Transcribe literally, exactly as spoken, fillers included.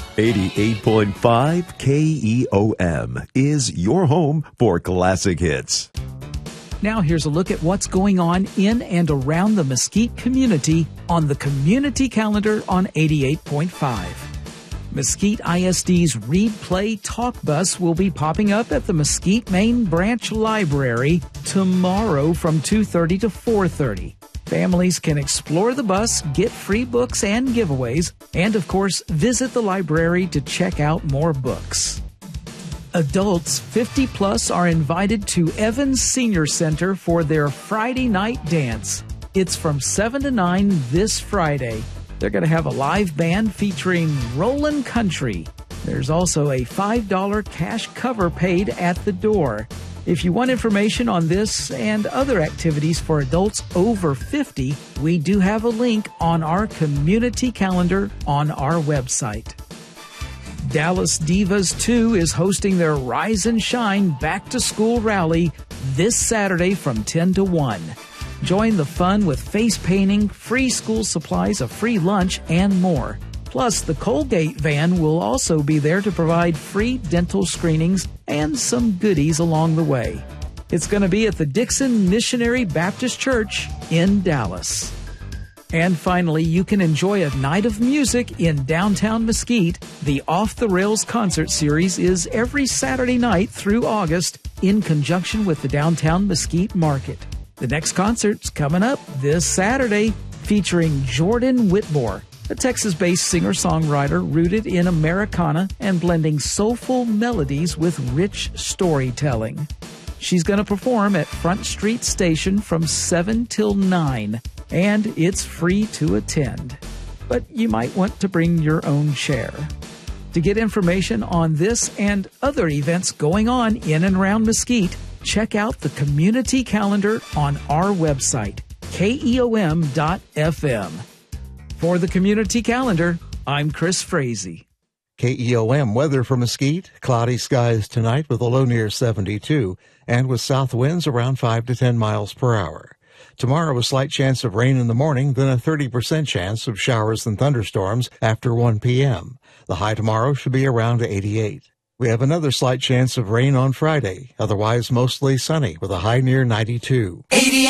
eighty-eight point five K E O M is your home for classic hits. Now here's a look at what's going on in and around the Mesquite community on the community calendar on eighty-eight point five. Mesquite I S D's Read Play Talk Bus will be popping up at the Mesquite Main Branch Library tomorrow from two thirty to four thirty. Families can explore the bus, get free books and giveaways, and of course, visit the library to check out more books. Adults fifty plus are invited to Evans Senior Center for their Friday night dance. It's from seven to nine this Friday. They're going to have a live band featuring Rollin' Country. There's also a five dollar cash cover paid at the door. If you want information on this and other activities for adults over fifty, we do have a link on our community calendar on our website. Dallas Divas two is hosting their Rise and Shine Back to School rally this Saturday from ten to one. Join the fun with face painting, free school supplies, a free lunch, and more. Plus, the Colgate van will also be there to provide free dental screenings and some goodies along the way. It's going to be at the Dixon Missionary Baptist Church in Dallas. And finally, you can enjoy a night of music in downtown Mesquite. The Off the Rails concert series is every Saturday night through August in conjunction with the downtown Mesquite Market. The next concert's coming up this Saturday, featuring Jordan Whitmore, a Texas-based singer-songwriter rooted in Americana and blending soulful melodies with rich storytelling. She's going to perform at Front Street Station from seven till nine, and it's free to attend. But you might want to bring your own chair. To get information on this and other events going on in and around Mesquite, check out the community calendar on our website, K E O M dot F M. For the community calendar, I'm Chris Frazee. K E O M weather for Mesquite. Cloudy skies tonight with a low near seventy-two and with south winds around five to ten miles per hour. Tomorrow, a slight chance of rain in the morning, then a thirty percent chance of showers and thunderstorms after one p.m. The high tomorrow should be around eighty-eight. We have another slight chance of rain on Friday, otherwise mostly sunny with a high near ninety-two. eighty-eight